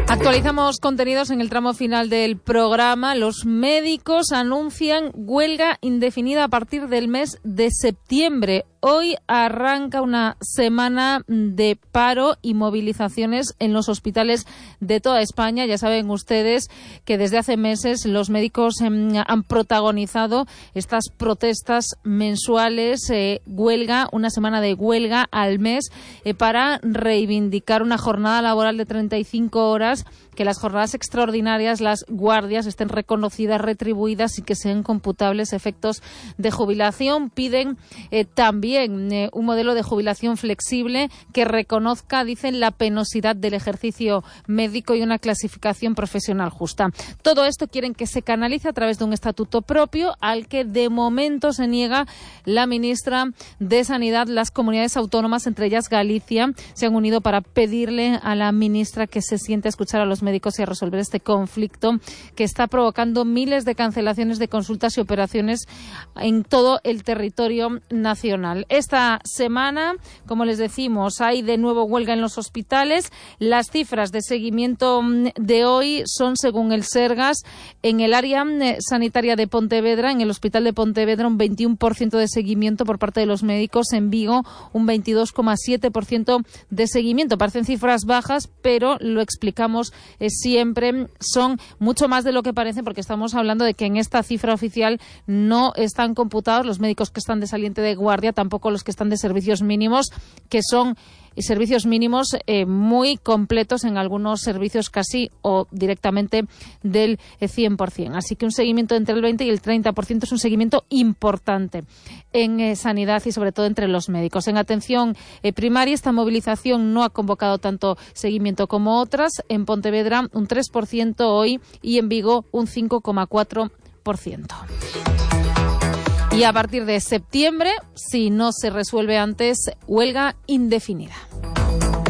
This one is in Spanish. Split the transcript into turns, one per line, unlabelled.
Actualizamos contenidos en el tramo final del programa. Los médicos anuncian huelga indefinida a partir del mes de septiembre. Hoy arranca una semana de paro y movilizaciones en los hospitales de toda España. Ya saben ustedes que desde hace meses los médicos han protagonizado estas protestas mensuales, una semana de huelga al mes para reivindicar una jornada laboral de 35 horas, que las jornadas extraordinarias, las guardias, estén reconocidas, retribuidas y que sean computables efectos de jubilación. Piden también un modelo de jubilación flexible que reconozca, dicen, la penosidad del ejercicio médico y una clasificación profesional justa. Todo esto quieren que se canalice a través de un estatuto propio al que de momento se niega la ministra de Sanidad. Las comunidades autónomas, entre ellas Galicia, se han unido para pedirle a la ministra que se siente a escuchar a los médicos y a resolver este conflicto que está provocando miles de cancelaciones de consultas y operaciones en todo el territorio nacional. Esta semana, como les decimos, hay de nuevo huelga en los hospitales. Las cifras de seguimiento de hoy son, según el Sergas, en el área sanitaria de Pontevedra, en el hospital de Pontevedra, un 21% de seguimiento por parte de los médicos. En Vigo, un 22,7% de seguimiento. Parecen cifras bajas, pero lo explicamos siempre, son mucho más de lo que parecen, porque estamos hablando de que en esta cifra oficial no están computados los médicos que están de saliente de guardia, tampoco los que están de servicios mínimos, que son servicios mínimos muy completos, en algunos servicios casi o directamente del 100%. Así que un seguimiento entre el 20 y el 30% es un seguimiento importante en sanidad y sobre todo entre los médicos. En atención primaria, esta movilización no ha convocado tanto seguimiento como otras. En Pontevedra un 3% hoy y en Vigo un 5,4%. Y a partir de septiembre, si no se resuelve antes, huelga indefinida.